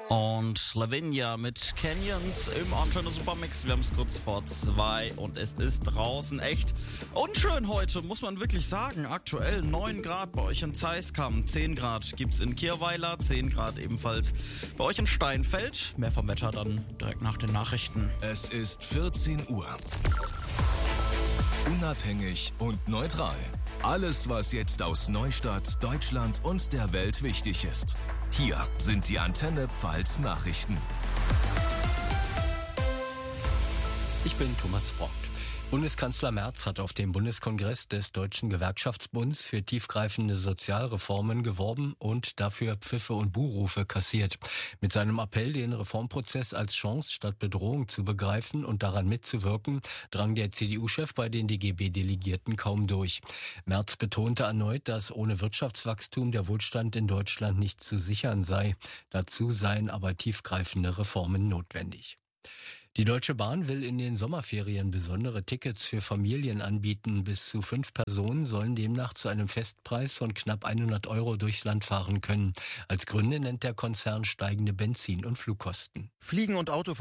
Und Lavinia mit Canyons im Antenne Supermix. Wir haben es kurz vor 2 und es ist draußen echt unschön heute, muss man wirklich sagen. Aktuell 9 Grad bei euch in Zeiskam, 10 Grad gibt's in Kirweiler, 10 Grad ebenfalls bei euch in Steinfeld. Mehr vom Wetter dann direkt nach den Nachrichten. Es ist 14 Uhr. Unabhängig und neutral. Alles, was jetzt aus Neustadt, Deutschland und der Welt wichtig ist. Hier sind die Antenne Pfalz Nachrichten. Ich bin Thomas Brockt. Bundeskanzler Merz hat auf dem Bundeskongress des Deutschen Gewerkschaftsbunds für tiefgreifende Sozialreformen geworben und dafür Pfiffe und Buhrufe kassiert. Mit seinem Appell, den Reformprozess als Chance statt Bedrohung zu begreifen und daran mitzuwirken, drang der CDU-Chef bei den DGB-Delegierten kaum durch. Merz betonte erneut, dass ohne Wirtschaftswachstum der Wohlstand in Deutschland nicht zu sichern sei. Dazu seien aber tiefgreifende Reformen notwendig. Die Deutsche Bahn will in den Sommerferien besondere Tickets für Familien anbieten. Bis zu 5 Personen sollen demnach zu einem Festpreis von knapp 100 € durchs Land fahren können. Als Gründe nennt der Konzern steigende Benzin- und Flugkosten. Fliegen und Autofahren